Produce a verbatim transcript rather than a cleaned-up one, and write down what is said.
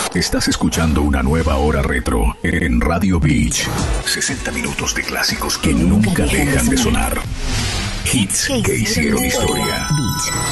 Estás escuchando una nueva hora retro en Radio Beach. sesenta minutos de clásicos que nunca dejan de sonar. Hits que hicieron historia.